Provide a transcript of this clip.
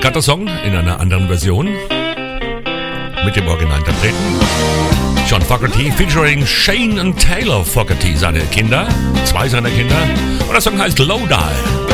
bekannter Song in einer anderen Version mit dem Originalinterpreten John Fogerty featuring Shane und Taylor Fogerty, seine Kinder, zwei seiner Kinder. Und der Song heißt Low Die.